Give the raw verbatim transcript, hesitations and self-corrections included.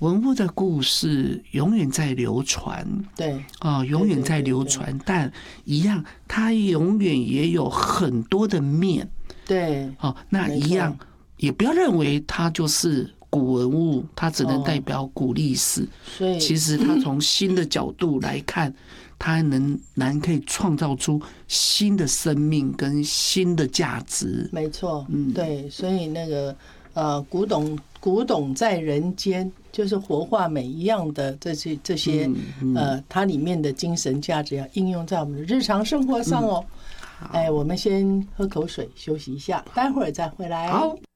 文物的故事永远在流传， 对啊、呃，永远在流传，对对对对，但一样，它永远也有很多的面， 对， 哦，那一样也不要认为它就是古文物，它只能代表古历史， 所以其实它从新的角度来看，它能能可以创造出新的生命跟新的价值。 没错，嗯，对，所以那个呃，古董古董在人间，就是活化每一样的这些这些、嗯嗯、呃，它里面的精神价值要应用在我们的日常生活上哦。嗯、哎，我们先喝口水休息一下，待会儿再回来。 好。